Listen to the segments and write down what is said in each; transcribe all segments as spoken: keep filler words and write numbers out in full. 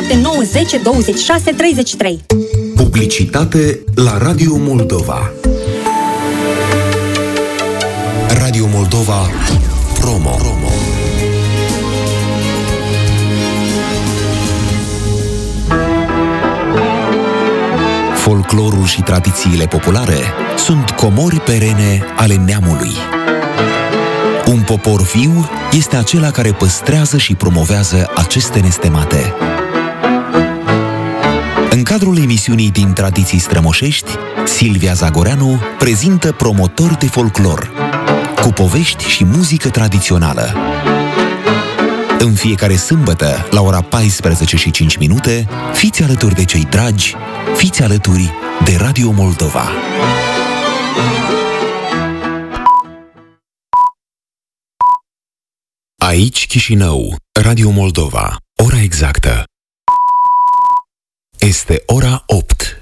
șapte nouă zece douăzeci și șase treizeci și trei. Publicitate la Radio Moldova. Radio Moldova Promo. Folclorul și tradițiile populare sunt comori perene ale neamului. Un popor viu este acela care păstrează și promovează aceste nestemate. În cadrul emisiunii Din Tradiții Strămoșești, Silvia Zagoreanu prezintă Promotori de folclor, cu povești și muzică tradițională. În fiecare sâmbătă, la ora paisprezece și cinci minute, fiți alături de cei dragi, fiți alături de Radio Moldova. Aici Chișinău, Radio Moldova, ora exactă. Este ora opt.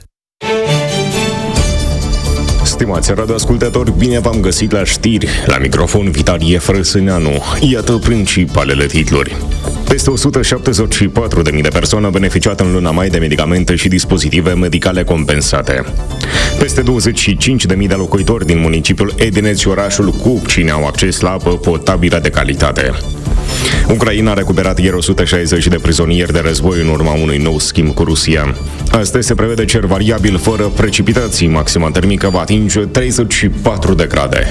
Stimați radioascultători, bine v-am găsit la știri. La microfon Vitalie Frăsâneanu. Iată principalele titluri. Peste o sută șaptezeci și patru de mii de persoane au beneficiat în luna mai de medicamente și dispozitive medicale compensate. Peste douăzeci și cinci de mii de locuitori din municipiul Edineț și orașul Cupcini au acces la apă potabilă de calitate. Ucraina a recuperat ieri o sută șaizeci de prizonieri de război în urma unui nou schimb cu Rusia. Astăzi se prevede cer variabil fără precipitații, maxima termică va atinge treizeci și patru de grade.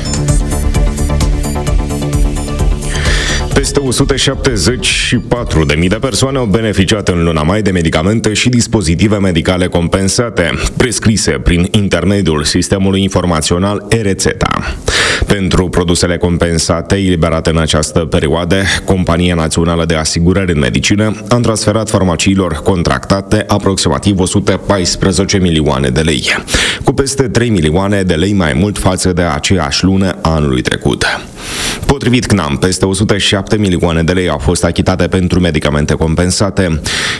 Peste o sută șaptezeci și patru de mii de persoane au beneficiat în luna mai de medicamente și dispozitive medicale compensate, prescrise prin intermediul sistemului informațional e-rețeta. Pentru produsele compensate eliberate în această perioadă, Compania Națională de Asigurări în Medicină a transferat farmaciilor contractate aproximativ o sută paisprezece milioane de lei, cu peste trei milioane de lei mai mult față de aceeași lună anului trecut. Potrivit C N A M, peste o sută șapte milioane de lei au fost achitate pentru medicamente compensate,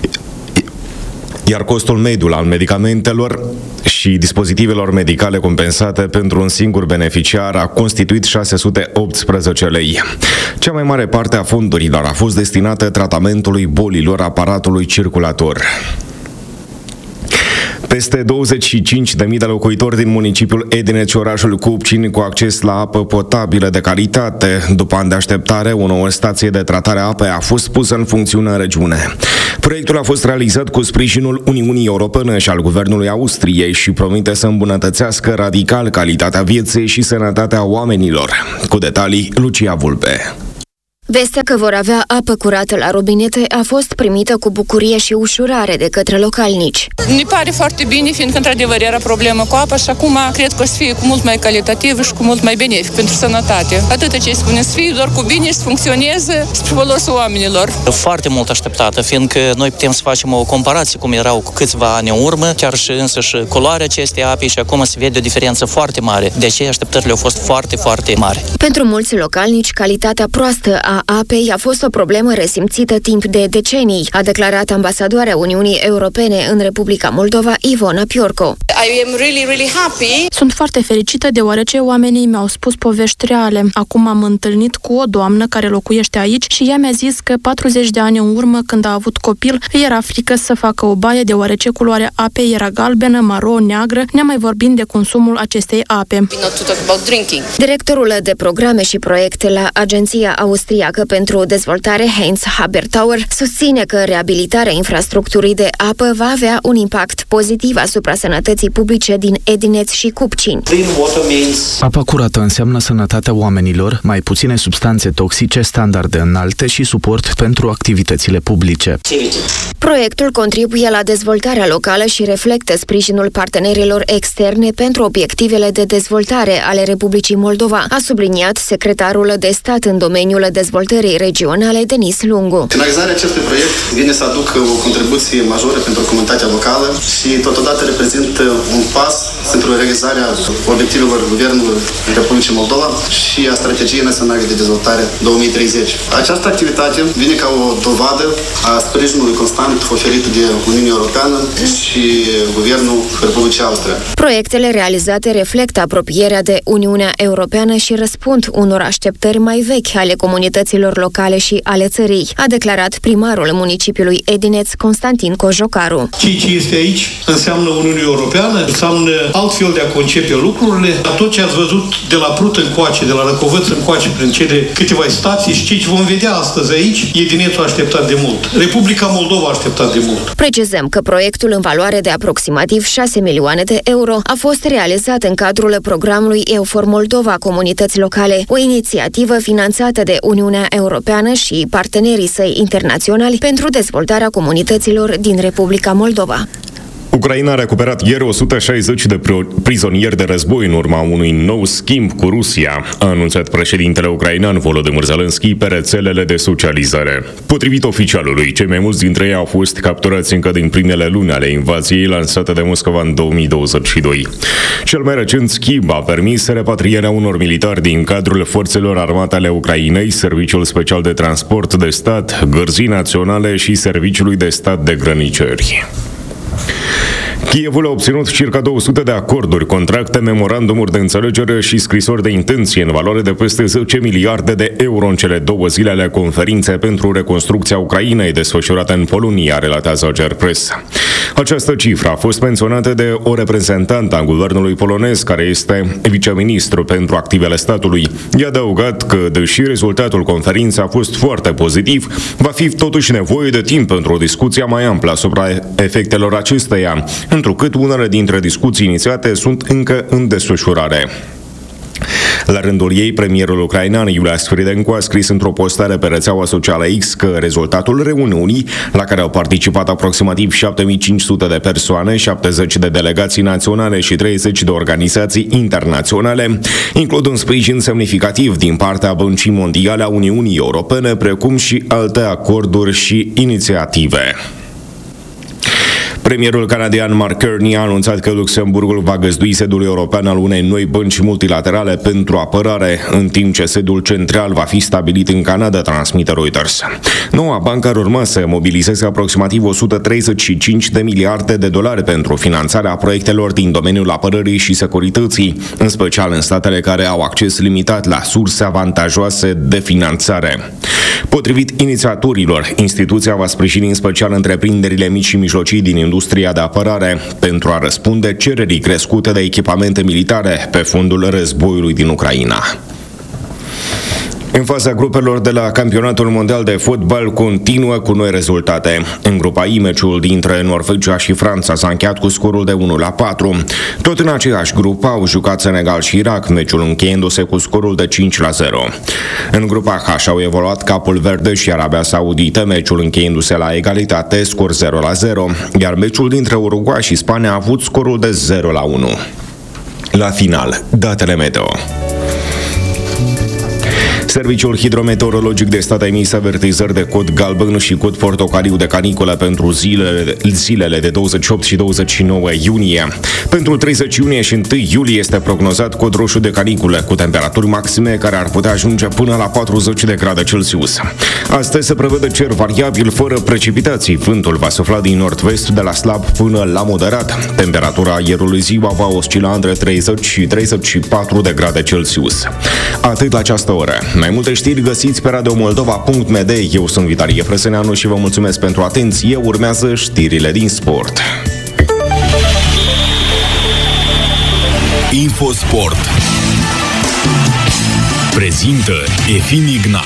iar costul mediu al medicamentelor și dispozitivelor medicale compensate pentru un singur beneficiar a constituit șase sute optsprezece lei. Cea mai mare parte a fondurilor a fost destinată tratamentului bolilor aparatului circulator. Peste douăzeci și cinci de mii de locuitori din municipiul Edineț și orașul Cupcini cu acces la apă potabilă de calitate. După ani de așteptare, o nouă stație de tratare a apei a fost pusă în funcțiune în regiune. Proiectul a fost realizat cu sprijinul Uniunii Europene și al Guvernului Austriei și promite să îmbunătățească radical calitatea vieții și sănătatea oamenilor. Cu detalii, Lucia Vulpe. Vestea că vor avea apă curată la robinete a fost primită cu bucurie și ușurare de către localnici. Ne pare foarte bine, fiindcă într-adevăr era problemă cu apă și acum cred că o să fie cu mult mai calitativ și cu mult mai benefic pentru sănătate. Atât ce spune, să fie doar cu bine, să funcționeze spre folosul oamenilor. Foarte mult așteptată, fiindcă noi putem să facem o comparație cum erau cu câțiva ani în urmă, chiar și însă și culoarea acestei ape și acum se vede o diferență foarte mare. De aceea așteptările au fost foarte, foarte mari. Pentru mulți localnici, calitatea proastă a apei a fost o problemă resimțită timp de decenii, a declarat ambasadoarea Uniunii Europene în Republica Moldova, Ivona Piorco. I am really, really happy. Sunt foarte fericită deoarece oamenii mi-au spus povești reale. Acum am întâlnit cu o doamnă care locuiește aici și ea mi-a zis că patruzeci de ani în urmă, când a avut copil, îi era frică să facă o baie deoarece culoarea apei era galbenă, maro, neagră, nemai vorbind de consumul acestei ape. Directorul de programe și proiecte la Agenția Austriacă pentru Dezvoltare, Heinz Habertauer, susține că reabilitarea infrastructurii de apă va avea un impact pozitiv asupra sănătății publice din Edineț și Cupcini. Apa curată înseamnă sănătatea oamenilor, mai puține substanțe toxice, standarde înalte și suport pentru activitățile publice. Proiectul contribuie la dezvoltarea locală și reflectă sprijinul partenerilor externe pentru obiectivele de dezvoltare ale Republicii Moldova, a subliniat secretarul de stat în domeniul dezvoltării regionale, Denis Lungu. Finalizarea acestui proiect vine să aducă o contribuție majoră pentru comunitatea locală și totodată reprezintă un pas pentru realizarea obiectivelor Guvernului Republicii Moldova și a strategiei naționale de dezvoltare două mii treizeci. Această activitate vine ca o dovadă a sprijinului constant oferit de Uniunea Europeană și Guvernul Republicii Austria. Proiectele realizate reflectă apropierea de Uniunea Europeană și răspund unor așteptări mai vechi ale comunității autorităților locale și ale țării, a declarat primarul municipiului Edineț, Constantin Cojocaru. Ceea ce este aici înseamnă Uniunea Europeană, înseamnă altfel de a concepe lucrurile. Tot ce ați văzut de la Prut încoace, de la Răcovăț încoace, prin cele câteva stații și ce vom vedea astăzi aici, Edinețul a așteptat de mult. Republica Moldova a așteptat de mult. Precizăm că proiectul în valoare de aproximativ șase milioane de euro a fost realizat în cadrul programului EUFOR Moldova Comunități Locale, o inițiativă finanțată de Uniunea Europeană și partenerii săi internaționali pentru dezvoltarea comunităților din Republica Moldova. Ucraina a recuperat ieri o sută șaizeci de prizonieri de război în urma unui nou schimb cu Rusia, a anunțat președintele ucrainean Volodymyr Zelensky pe rețelele de socializare. Potrivit oficialului, cei mai mulți dintre ei au fost capturați încă din primele luni ale invaziei lansate de Moscova în două mii douăzeci și doi. Cel mai recent schimb a permis repatrierea unor militari din cadrul forțelor armate ale Ucrainei, Serviciul Special de Transport de Stat, Gărzii Naționale și Serviciului de Stat de Grăniceri. Kievul a obținut circa două sute de acorduri, contracte, memorandumuri de înțelegere și scrisori de intenție în valoare de peste zece miliarde de euro în cele două zile ale conferinței pentru reconstrucția Ucrainei desfășurată în Polonia, relatează Gerpress. Această cifră a fost menționată de o reprezentantă a guvernului polonez, care este viceministru pentru activele statului. I-a adăugat că, deși rezultatul conferinței a fost foarte pozitiv, va fi totuși nevoie de timp pentru o discuție mai amplă asupra efectelor acesteia, întrucât unele dintre discuții inițiate sunt încă în desfășurare. La rândul ei, premierul ucrainean Iulia Sfiridenko a scris într-o postare pe rețeaua socială X că rezultatul reuniunii, la care au participat aproximativ șapte mii cinci sute de persoane, șaptezeci de delegații naționale și treizeci de organizații internaționale, includ un sprijin semnificativ din partea Băncii Mondiale a Uniunii Europene, precum și alte acorduri și inițiative. Premierul canadian Mark Carney a anunțat că Luxemburgul va găzdui sediul european al unei noi bănci multilaterale pentru apărare, în timp ce sediul central va fi stabilit în Canada, transmite Reuters. Noua bancă ar urma să mobilizeze aproximativ o sută treizeci și cinci de miliarde de dolari pentru finanțarea proiectelor din domeniul apărării și securității, în special în statele care au acces limitat la surse avantajoase de finanțare. Potrivit inițiatorilor, instituția va sprijini în special întreprinderile mici și mijlocii din industria de apărare pentru a răspunde cererii crescute de echipamente militare pe fondul războiului din Ucraina. În faza grupelor de la Campionatul Mondial de Fotbal continuă cu noi rezultate. În grupa I, meciul dintre Norvegia și Franța s-a încheiat cu scorul de unu la patru. Tot în aceeași grupă au jucat Senegal și Irak, meciul încheiindu-se cu scorul de cinci la zero. În grupa H au evoluat Capul Verde și Arabia Saudită, meciul încheiindu-se la egalitate, scor zero la zero, iar meciul dintre Uruguay și Spania a avut scorul de zero la unu. La final, datele meteo. Serviciul Hidrometeorologic de Stat a emis avertizări de cod galben și cod portocaliu de caniculă pentru zilele, zilele de douăzeci și opt și douăzeci și nouă iunie. Pentru treizeci iunie și unu iulie este prognozat cod roșu de caniculă, cu temperaturi maxime care ar putea ajunge până la patruzeci de grade Celsius. Astăzi se prevede cer variabil, fără precipitații. Vântul va sufla din nord-vest de la slab până la moderat. Temperatura aerului ziua va oscila între treizeci și treizeci și patru de grade Celsius. Atât la această oră. Mai multe știri găsiți pe radio moldova punct m d. Eu sunt Vitalie Frăsăneanu și vă mulțumesc pentru atenție. Urmează știrile din sport. Infosport prezintă Efim Ignat.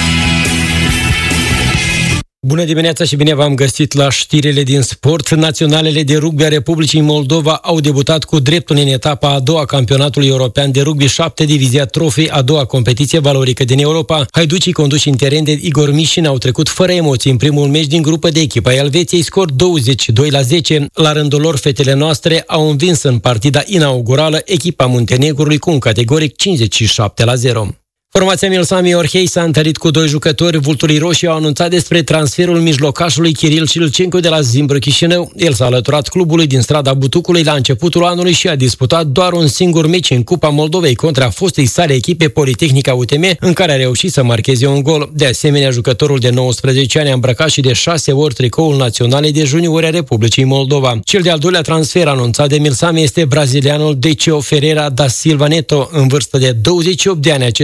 Bună dimineața și bine v-am găsit la știrile din sport. Naționalele de rugby a Republicii Moldova au debutat cu dreptul în etapa a doua campionatului european de rugby șapte, divizia trofei, a doua competiție valorică din Europa. Haiducii, conduși în teren de Igor Mișin, au trecut fără emoții în primul meci din grupă de echipa Elveției, scor douăzeci și doi la zece. La rândul lor, fetele noastre au învins în partida inaugurală echipa Muntenegrului cu un categoric cincizeci și șapte la zero. Formația Milsami Orhei s-a întărit cu doi jucători. Vulturii roșii au anunțat despre transferul mijlocașului Kiril Cilcenco de la Zimbru Chișinău. El s-a alăturat clubului din strada Butucului la începutul anului și a disputat doar un singur meci în Cupa Moldovei contra fostei sale echipe Politehnica U T M, în care a reușit să marcheze un gol. De asemenea, jucătorul de nouăsprezece ani a îmbrăcat și de șase ori tricoul național de juniori a Republicii Moldova. Cel de-al doilea transfer anunțat de Milsami este brazilianul Decio Ferreira da Silva Neto. În vârstă de douăzeci și opt de ani, acesta a evoluat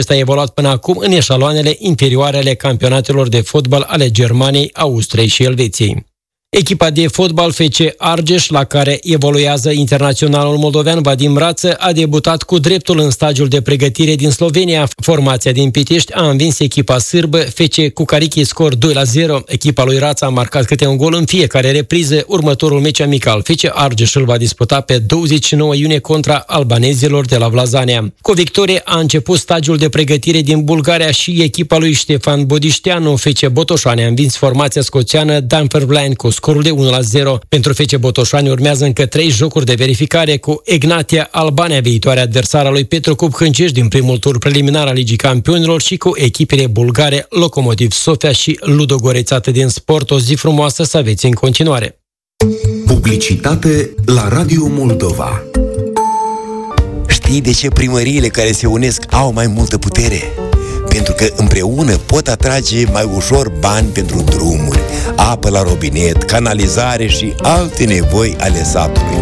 evoluat până acum în eșaloanele interioare ale campionatelor de fotbal ale Germaniei, Austriei și Elveției. Echipa de fotbal F C Argeș, la care evoluează internaționalul moldovean Vadim Rață, a debutat cu dreptul în stagiul de pregătire din Slovenia. Formația din Pitești a învins echipa sârbă F C Cucarichi scor doi la zero. Echipa lui Rață a marcat câte un gol în fiecare repriză. Următorul meci amical F C Argeș îl va disputa pe douăzeci și nouă iunie contra albanezilor de la Vlazania. Cu victorie a început stagiul de pregătire din Bulgaria și echipa lui Ștefan Bodișteanu. F C Botoșani a învins formația scoțiană Dunfermline cu scorul de unu la zero. Pentru F C Botoșani urmează încă trei jocuri de verificare cu Egnatia Albania, viitoarea adversară lui Petru Cup Hâncești din primul tur preliminar al Ligii Campionilor, și cu echipele bulgare Lokomotiv Sofia și Ludogorets. Atât din sport, o zi frumoasă să aveți în continuare. Publicitate la Radio Moldova. Știi de ce primăriile care se unesc au mai multă putere? Pentru că împreună pot atrage mai ușor bani pentru drumuri, apă la robinet, canalizare și alte nevoi ale satului.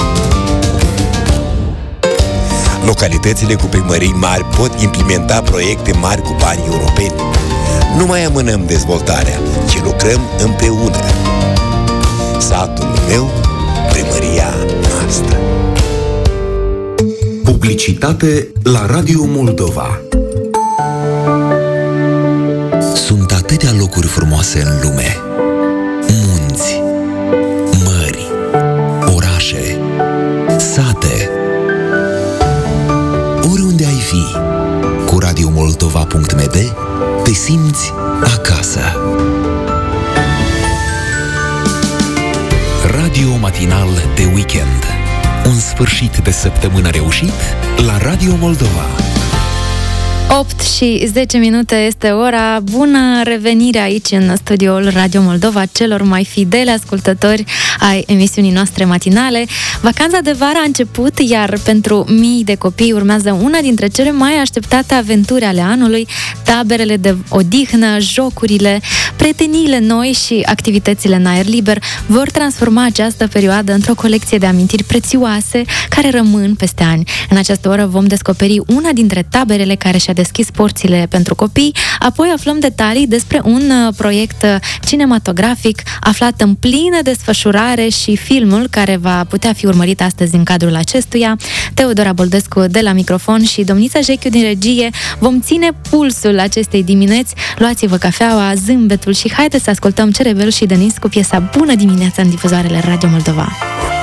Localitățile cu primării mari pot implementa proiecte mari cu bani europeni. Nu mai amânăm dezvoltarea, ci lucrăm împreună. Satul meu, primăria noastră. Publicitate la Radio Moldova. Sunt atâtea locuri frumoase în lume. Munți, mări, orașe, sate. Oriunde ai fi, cu radio moldova punct m d te simți acasă. Radio matinal de weekend. Un sfârșit de săptămână reușit la Radio Moldova. opt și zece minute este ora. Bună revenire aici în studioul Radio Moldova celor mai fideli ascultători ai emisiunii noastre matinale. Vacanța de vară a început, iar pentru mii de copii urmează una dintre cele mai așteptate aventuri ale anului: taberele de odihnă, jocurile, prieteniile noi și activitățile în aer liber vor transforma această perioadă într-o colecție de amintiri prețioase care rămân peste ani. În această oră vom descoperi una dintre taberele care și-a deschis porțile pentru copii, apoi aflăm detalii despre un proiect cinematografic aflat în plină desfășurare și filmul care va putea fi urmărit astăzi în cadrul acestuia. Teodora Boldescu de la microfon și domnița Jechiu din regie vom ține pulsul acestei dimineți. Luați-vă cafeaua, zâmbetul și haideți să ascultăm Cerebel și Denis cu piesa Bună dimineața în difuzoarele Radio Moldova.